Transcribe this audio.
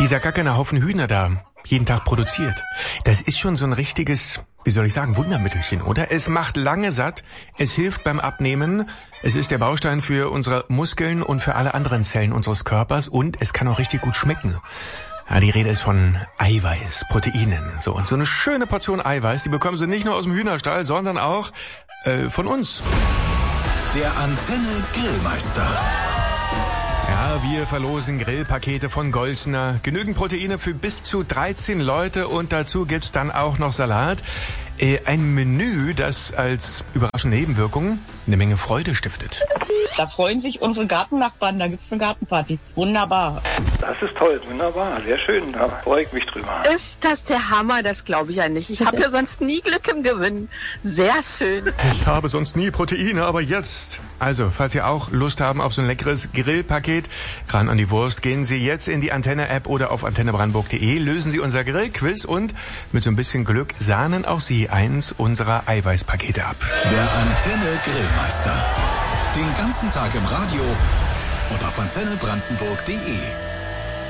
Dieser gackerne Haufen Hühner da jeden Tag produziert, das ist schon so ein richtiges, wie soll ich sagen, Wundermittelchen, oder? Es macht lange satt, es hilft beim Abnehmen, es ist der Baustein für unsere Muskeln und für alle anderen Zellen unseres Körpers und es kann auch richtig gut schmecken. Ja, die Rede ist von Eiweiß, Proteinen. So, und so eine schöne Portion Eiweiß, die bekommen Sie nicht nur aus dem Hühnerstall, sondern auch von uns. Der Antenne Grillmeister. Ja, wir verlosen Grillpakete von Golsner. Genügend Proteine für bis zu 13 Leute und dazu gibt's dann auch noch Salat. Ein Menü, das als überraschende Nebenwirkung eine Menge Freude stiftet. Da freuen sich unsere Gartennachbarn, da gibt's eine Gartenparty. Wunderbar. Das ist toll, wunderbar, sehr schön, da freue ich mich drüber. Ist das der Hammer? Das glaube ich ja nicht. Ich habe ja sonst nie Glück im Gewinn. Sehr schön. Ich habe sonst nie Proteine, aber jetzt. Also, falls Sie auch Lust haben auf so ein leckeres Grillpaket, ran an die Wurst, gehen Sie jetzt in die Antenne-App oder auf antennebrandenburg.de, lösen Sie unser Grillquiz und mit so ein bisschen Glück sahnen auch Sie eins unserer Eiweißpakete ab. Der Antenne Grillmeister. Den ganzen Tag im Radio und auf antennebrandenburg.de.